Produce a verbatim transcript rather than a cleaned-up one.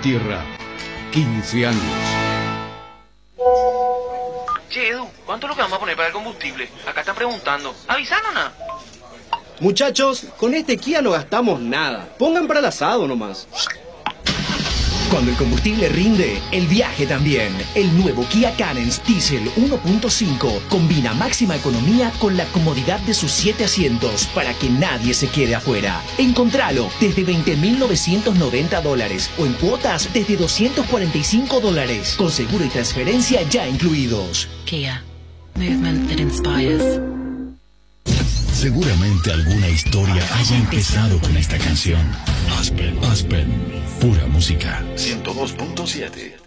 tierra. quince años. Che, Edu, ¿cuánto es lo que vamos a poner para el combustible? Acá están preguntando. ¿Avisaron nada? Muchachos, con este Kia no gastamos nada. Pongan para el asado nomás. Cuando el combustible rinde, el viaje también. El nuevo Kia Carens Diesel uno punto cinco combina máxima economía con la comodidad de sus siete asientos para que nadie se quede afuera. Encontralo desde veinte mil novecientos noventa dólares o en cuotas desde doscientos cuarenta y cinco dólares, con seguro y transferencia ya incluidos. Kia. Movement that inspires. Seguramente alguna historia haya empezado con esta canción. Aspen, Aspen, pura música. ciento dos punto siete.